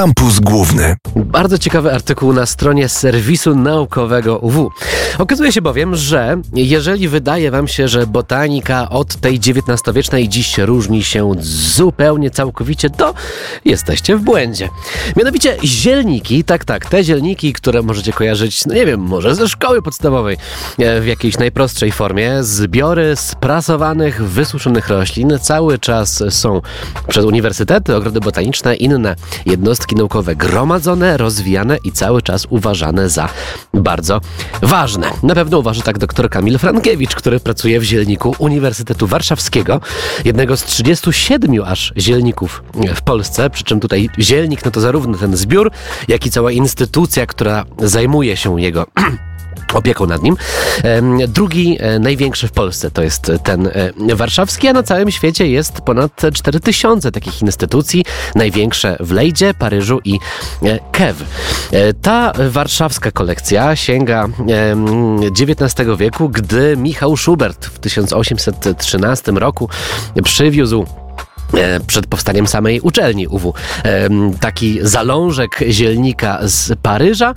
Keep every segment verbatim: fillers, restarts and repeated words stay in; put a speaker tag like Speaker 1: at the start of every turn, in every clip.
Speaker 1: Kampus Główny.
Speaker 2: Bardzo ciekawy artykuł na stronie serwisu naukowego U W. Okazuje się bowiem, że jeżeli wydaje wam się, że botanika od tej dziewiętnastowiecznej dziś różni się zupełnie całkowicie, to jesteście w błędzie. Mianowicie zielniki, tak, tak, te zielniki, które możecie kojarzyć, no nie wiem, może ze szkoły podstawowej w jakiejś najprostszej formie, zbiory sprasowanych, wysuszonych roślin cały czas są przez uniwersytety, ogrody botaniczne, inne jednostki naukowe gromadzone, rozwijane i cały czas uważane za bardzo ważne. Na pewno uważa tak dr Kamil Frankiewicz, który pracuje w zielniku Uniwersytetu Warszawskiego, jednego z trzydziestu siedmiu aż zielników w Polsce, przy czym tutaj zielnik no to zarówno ten zbiór, jak i cała instytucja, która zajmuje się jego opieką nad nim. Drugi największy w Polsce to jest ten warszawski, a na całym świecie jest ponad cztery tysiące takich instytucji, największe w Lejdzie, Paryżu i Kew. Ta warszawska kolekcja sięga dziewiętnastego wieku, gdy Michał Schubert w tysiąc osiemset trzynastym roku przywiózł przed powstaniem samej uczelni U W taki zalążek zielnika z Paryża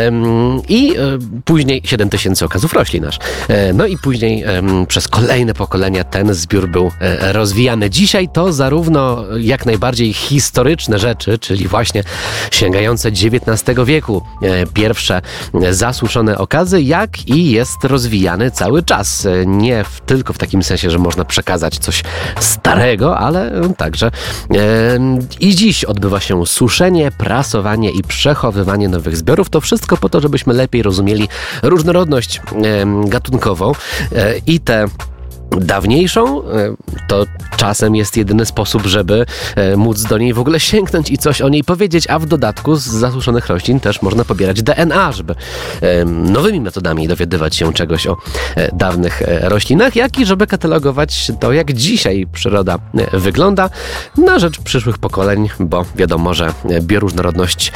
Speaker 2: i później siedem tysięcy okazów roślin aż. No i później przez kolejne pokolenia ten zbiór był rozwijany. Dzisiaj to zarówno jak najbardziej historyczne rzeczy, czyli właśnie sięgające dziewiętnastego wieku, pierwsze zasuszone okazy, jak i jest rozwijany cały czas. Nie w, tylko w takim sensie, że można przekazać coś starego, ale także e, i dziś odbywa się suszenie, prasowanie i przechowywanie nowych zbiorów. To wszystko po to, żebyśmy lepiej rozumieli różnorodność e, gatunkową e, i te dawniejszą, to czasem jest jedyny sposób, żeby móc do niej w ogóle sięgnąć i coś o niej powiedzieć, a w dodatku z zasuszonych roślin też można pobierać D N A, żeby nowymi metodami dowiadywać się czegoś o dawnych roślinach, jak i żeby katalogować to, jak dzisiaj przyroda wygląda na rzecz przyszłych pokoleń, bo wiadomo, że bioróżnorodność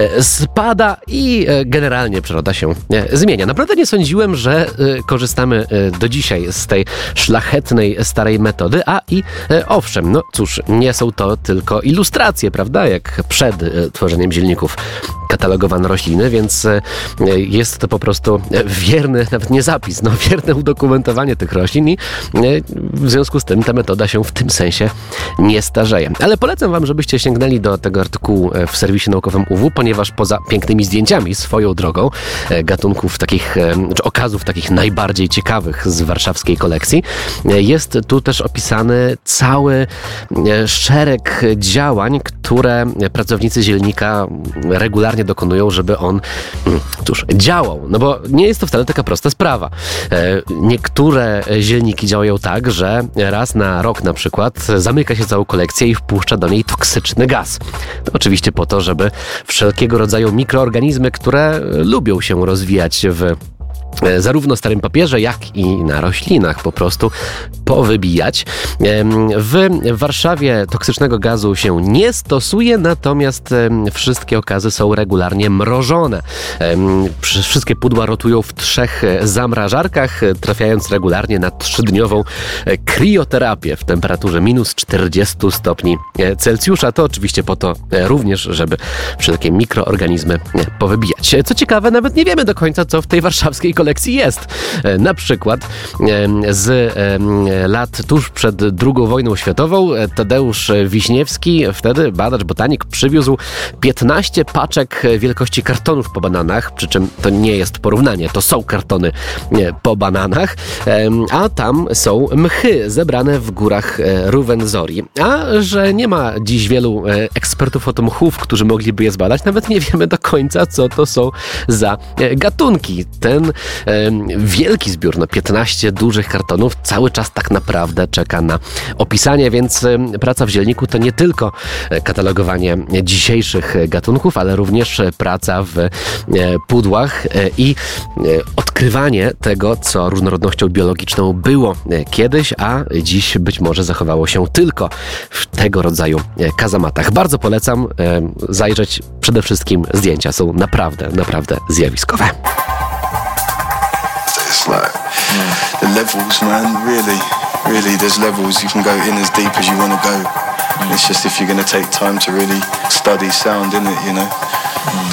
Speaker 2: spada i generalnie przyroda się zmienia. Naprawdę nie sądziłem, że korzystamy do dzisiaj z tej szlachetnej, starej metody, a i e, owszem, no cóż, nie są to tylko ilustracje, prawda, jak przed e, tworzeniem zielników katalogowano rośliny, więc e, jest to po prostu wierny, nawet nie zapis, no wierne udokumentowanie tych roślin i e, w związku z tym ta metoda się w tym sensie nie starzeje. Ale polecam wam, żebyście sięgnęli do tego artykułu w serwisie naukowym U W, ponieważ poza pięknymi zdjęciami swoją drogą e, gatunków takich, e, czy okazów takich najbardziej ciekawych z warszawskiej kolekcji, jest tu też opisany cały szereg działań, które pracownicy zielnika regularnie dokonują, żeby on, cóż, działał. No bo nie jest to wcale taka prosta sprawa. Niektóre zielniki działają tak, że raz na rok na przykład zamyka się całą kolekcję i wpuszcza do niej toksyczny gaz. To oczywiście po to, żeby wszelkiego rodzaju mikroorganizmy, które lubią się rozwijać w zarówno starym papierze, jak i na roślinach po prostu powybijać. W Warszawie toksycznego gazu się nie stosuje, natomiast wszystkie okazy są regularnie mrożone. Wszystkie pudła rotują w trzech zamrażarkach, trafiając regularnie na trzydniową krioterapię w temperaturze minus czterdzieści stopni Celsjusza. To oczywiście po to również, żeby wszelkie mikroorganizmy powybijać. Co ciekawe, nawet nie wiemy do końca, co w tej warszawskiej kolekcji jest. Na przykład z lat tuż przed drugą wojną światową Tadeusz Wiśniewski, wtedy badacz botanik, przywiózł piętnaście paczek wielkości kartonów po bananach, przy czym to nie jest porównanie, to są kartony po bananach, a tam są mchy zebrane w górach Ruwenzori. A że nie ma dziś wielu ekspertów od mchów, którzy mogliby je zbadać, nawet nie wiemy do końca, co to są za gatunki. Ten wielki zbiór, no piętnaście dużych kartonów, cały czas tak naprawdę czeka na opisanie, więc praca w zielniku to nie tylko katalogowanie dzisiejszych gatunków, ale również praca w pudłach i odkrywanie tego, co różnorodnością biologiczną było kiedyś, a dziś być może zachowało się tylko w tego rodzaju kazamatach. Bardzo polecam zajrzeć. Przede wszystkim zdjęcia są naprawdę, naprawdę zjawiskowe.
Speaker 3: Like the levels, man, really, really, there's levels. You can go in as deep as you want to go.
Speaker 1: It's just if you're going to take time to really study sound, innit, you know.